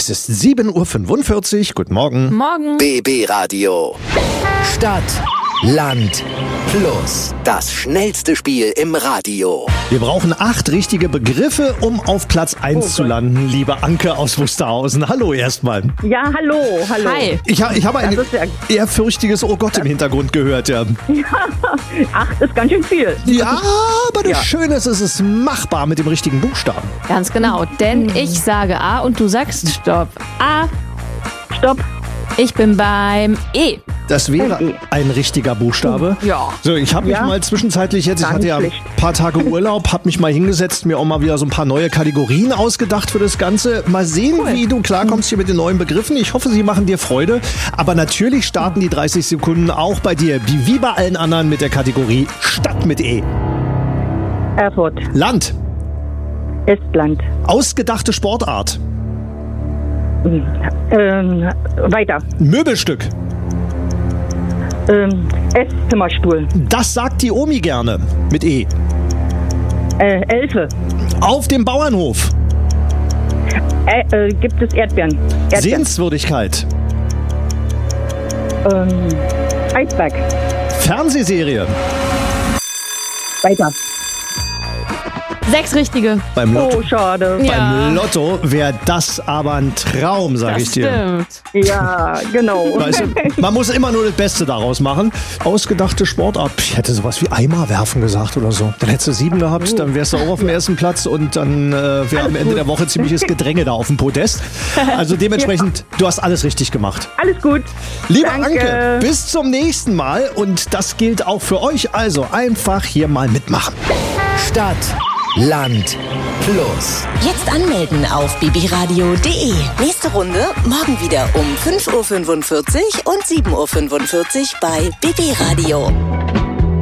Es ist 7.45 Uhr. Guten Morgen. Morgen. BB Radio. Stadt, Land, Plus. Das schnellste Spiel im Radio. Wir brauchen 8 richtige Begriffe, um auf Platz 1 zu landen. Liebe Anke aus Wusterhausen. Hallo erstmal. Ja, hallo. Hi. Ich habe ein Das ist ja- ehrfürchtiges Oh Gott im Hintergrund gehört, ja. 8 ist ganz schön viel. Ja, aber das Ja. Schöne ist, es ist machbar mit dem richtigen Buchstaben. Ganz genau. Denn ich sage A und du sagst Stopp. A. Stopp. Ich bin beim E. Das wäre ein richtiger Buchstabe. Ja. So, ich habe mich Ja. mal zwischenzeitlich jetzt, ich Gar hatte ja ein nicht schlecht. paar Tage Urlaub, habe mich mal hingesetzt, mir auch mal wieder so ein paar neue Kategorien ausgedacht für das Ganze. Mal sehen, wie du klarkommst hier mit den neuen Begriffen. Ich hoffe, sie machen dir Freude. Aber natürlich starten die 30 Sekunden auch bei dir, wie bei allen anderen, mit der Kategorie Stadt mit E. Erfurt. Land. Estland. Ausgedachte Sportart. Weiter. Möbelstück. Esszimmerstuhl. Das sagt die Omi gerne. Mit E. Elfe. Auf dem Bauernhof. Gibt es Erdbeeren? Sehenswürdigkeit. Eisberg. Fernsehserie. Weiter. 6 richtige. Beim Lotto. Oh, schade. Beim Lotto wäre das aber ein Traum, sag Das ich dir. stimmt. Ja, genau. Weißt du, man muss immer nur das Beste daraus machen. Ausgedachte Sportart. Ich hätte sowas wie Eimer werfen gesagt oder so. Dann hättest du 7 gehabt, dann wärst du auch auf dem ersten Platz und dann wäre am Ende der Woche ziemliches Gedränge da auf dem Podest. Also dementsprechend, du hast alles richtig gemacht. Alles gut. Liebe Danke. Anke, bis zum nächsten Mal und das gilt auch für euch. Also einfach hier mal mitmachen. Stadt, Land, Plus. Jetzt anmelden auf bbradio.de. Nächste Runde morgen wieder um 5.45 Uhr und 7.45 Uhr bei BB Radio.